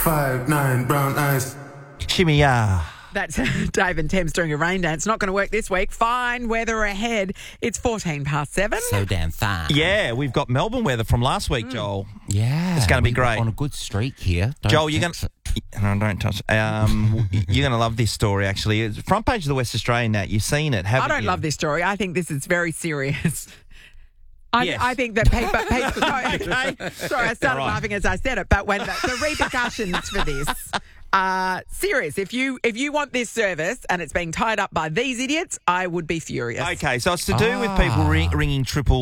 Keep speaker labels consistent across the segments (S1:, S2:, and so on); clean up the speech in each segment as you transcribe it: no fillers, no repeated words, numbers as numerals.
S1: 5'9", brown eyes.
S2: Shimmy,
S3: That's Dave and Thames doing a rain dance. Not going to work this week. Fine weather ahead. It's 7:14.
S4: So damn fine.
S2: Yeah, we've got Melbourne weather from last week, Joel.
S4: Yeah.
S2: It's gonna be
S4: we're
S2: great.
S4: On a good streak here.
S2: Joel, you're going to... No, don't touch it. You're going to love this story, actually. It's front page of the West Australian Nat. You've seen it, haven't
S3: I
S2: you?
S3: don't love this story. I think this is very serious.
S2: Yes.
S3: I think that people okay. Sorry, I started laughing as I said it, but when the repercussions for this are serious. If you want this service and it's being tied up by these idiots, I would be furious.
S2: Okay, so it's to do with people ringing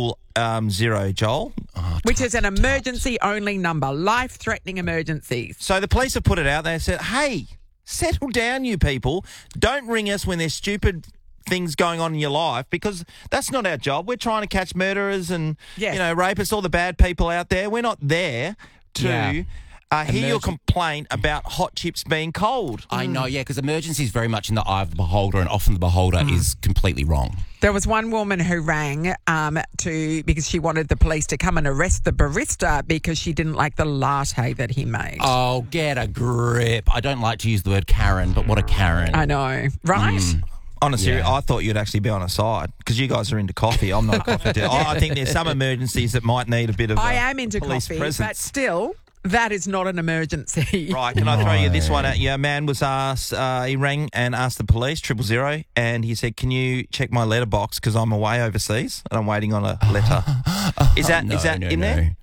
S2: 000, Joel.
S3: Which is an emergency-only number, life-threatening emergencies.
S2: So the police have put it out there and said, hey, settle down, you people. Don't ring us when there's stupid things going on in your life, because that's not our job. We're trying to catch murderers and, rapists, all the bad people out there. We're not there to hear your complaint about hot chips being cold.
S4: I know, yeah, because emergency is very much in the eye of the beholder, and often the beholder is completely wrong.
S3: There was one woman who rang because she wanted the police to come and arrest the barista because she didn't like the latte that he made.
S4: Oh, get a grip. I don't like to use the word Karen, but what a Karen.
S3: I know, right?
S2: Honestly, I thought you'd actually be on a side because you guys are into coffee. I'm not a coffee dude. I think there's some emergencies that might need a bit of
S3: I am into
S2: police
S3: coffee,
S2: presence.
S3: but still, that is not an emergency.
S2: Right, can I throw you this one at you? A man was asked, he rang and asked the police, 000, and he said, can you check my letterbox because I'm away overseas and I'm waiting on a letter. Is that in there?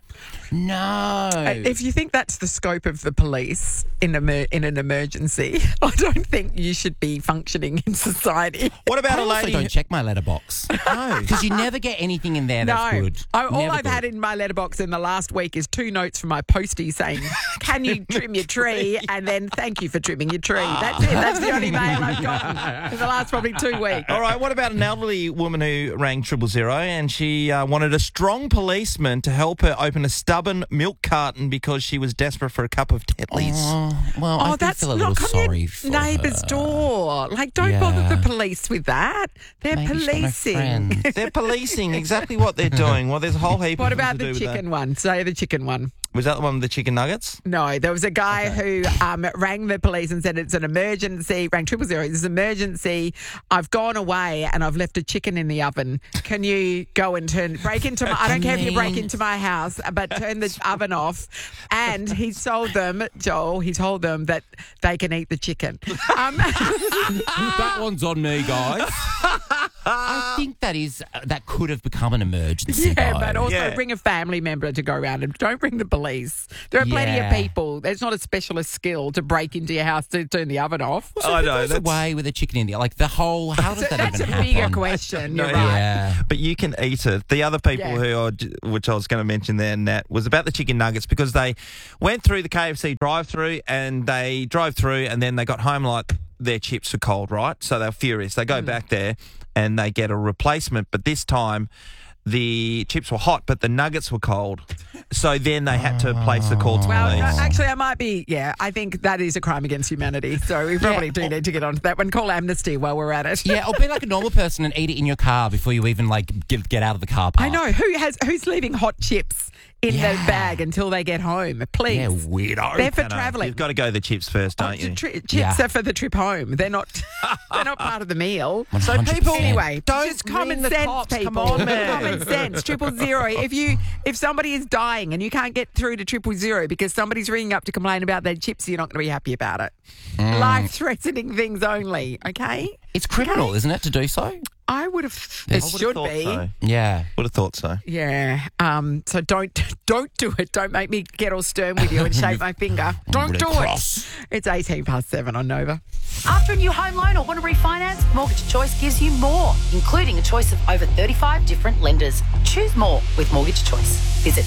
S4: No.
S3: If you think that's the scope of the police in an emergency, I don't think you should be functioning in society.
S2: What about
S4: I
S2: a
S4: also
S2: lady?
S4: don't check my letterbox. No. Because you never get anything in there that's good.
S3: All
S4: Never
S3: I've
S4: good.
S3: had in my letterbox in the last week is 2 notes from my postie saying, can you trim your tree? And then thank you for trimming your tree. That's it. That's the only mail I've gotten in the last probably 2 weeks.
S2: All right, what about an elderly woman who rang 000 and she wanted a strong policeman to help her open a stubborn milk carton because she was desperate for a cup of Tetley's.
S4: Well, I
S3: that's
S4: feel a
S3: not
S4: little
S3: come
S4: sorry
S3: your
S4: for
S3: neighbour's
S4: her.
S3: door. Like, don't bother the police with that. They're
S4: Maybe she's got no
S3: policing.
S4: friends.
S2: They're policing exactly what they're doing. Well, there's a whole heap
S3: What
S2: of them
S3: about
S2: to do
S3: the
S2: with that.
S3: chicken one? Say the chicken one.
S2: Was that the one with the chicken nuggets?
S3: No, there was a guy who rang the police and said it's an emergency, rang 000, it's an emergency. I've gone away and I've left a chicken in the oven. Can you go and break into my, I don't care if you break into my house, but turn the oven off. And he told them, Joel, that they can eat the chicken.
S4: That one's on me, guys. I think that could have become an emergency.
S3: Yeah,
S4: though.
S3: but also bring a family member to go around and don't bring the police. There are plenty of people. There's not a specialist skill to break into your house to turn the oven off.
S2: I know.
S4: There's a way with a chicken in there. Like the whole, how does that
S3: That's
S4: even
S3: a
S4: happen?
S3: bigger question. You're right.
S4: Yeah.
S2: But you can eat it. The other people which I was going to mention there, Nat, was about the chicken nuggets because they went through the KFC drive-through and they drove through and then they got home like their chips were cold, right? So they're furious. They go back there and they get a replacement, but this time the chips were hot, but the nuggets were cold. So then they had to place the call to
S3: Well,
S2: police.
S3: no, actually, I might be, I think that is a crime against humanity. So we probably do need to get onto that one. Call Amnesty while we're at it.
S4: Yeah, or be like a normal person and eat it in your car before you even get out of the car park.
S3: I know. Who's leaving hot chips in the bag until they get home? Please.
S4: Yeah, weirdo.
S3: They're for
S2: I know.
S3: travelling.
S2: You've got to go the chips first, don't you?
S3: Chips are for the trip home. They're not part of the meal.
S2: So
S4: 100%.
S2: people,
S3: Anyway,
S2: don't
S3: just common
S2: ring the
S3: sense,
S2: cops.
S3: people.
S2: Come on, man.
S3: Common sense. 000. If somebody is dying and you can't get through to 000 because somebody's ringing up to complain about their chips, you're not going to be happy about it. Life-threatening things only. Okay.
S4: It's criminal, isn't it, to do so?
S3: I would have.
S2: I
S3: It
S2: would've
S3: should
S2: thought
S3: be.
S2: so.
S4: Yeah.
S2: Would have thought so.
S3: Yeah. So don't do it. Don't make me get all stern with you and shake my finger. Don't
S4: really
S3: do
S4: cross.
S3: it. It's 7:18 on Nova.
S5: After a new home loan or want to refinance, Mortgage Choice gives you more, including a choice of over 35 different lenders. Choose more with Mortgage Choice. Visit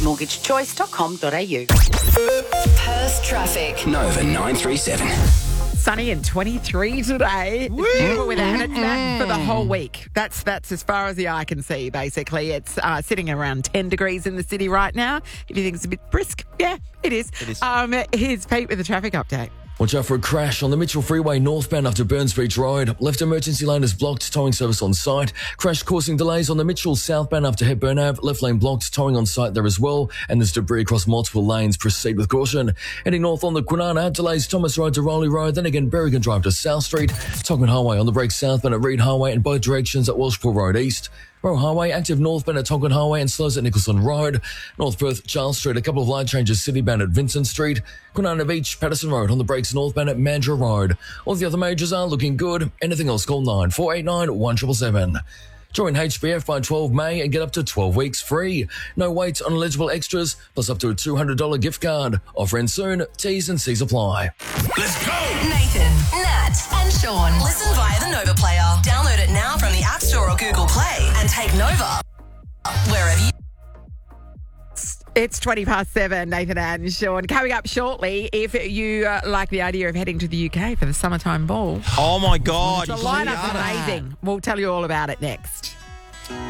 S5: mortgagechoice.com.au.
S6: Perth traffic.
S7: Nova 937.
S3: Sunny and 23 today. It's beautiful weather, and it's that for the whole week. That's as far as the eye can see, basically. It's sitting around 10 degrees in the city right now. If you think it's a bit brisk, yeah, it is.
S2: It is.
S3: Here's Pete with the traffic update.
S6: Watch out for a crash on the Mitchell Freeway northbound after Burns Beach Road. Left emergency lane is blocked, towing service on site. Crash causing delays on the Mitchell southbound after Hepburn Ave. Left lane blocked, towing on site there as well. And there's debris across multiple lanes. Proceed with caution. Heading north on the Kwinana, delays Thomas Road to Rowley Road. Then again, Berrigan Drive to South Street. Tongan Highway on the break southbound at Reed Highway in both directions at Welshpool Road East. Rowe Highway, active northbound at Tongan Highway and slows at Nicholson Road. North Perth, Charles Street, a couple of line changes citybound at Vincent Street. Kwinana Beach, Patterson Road on the brakes northbound at Mandurah Road. All the other majors are looking good. Anything else, call 9489 1777. Join HBF by 12 May and get up to 12 weeks free. No wait on eligible extras, plus up to a $200 gift card. Offer ends soon. T's and C's apply.
S1: Let's go!
S7: Nathan, Nat, and Sean. Listen via the Nova Player. Download it now from the App Store or Google Play and take Nova wherever you.
S3: It's 7:20, Nathan and Sean. Coming up shortly, if you like the idea of heading to the UK for the summertime ball.
S2: Oh, my God.
S3: The lineup's amazing. We'll tell you all about it next.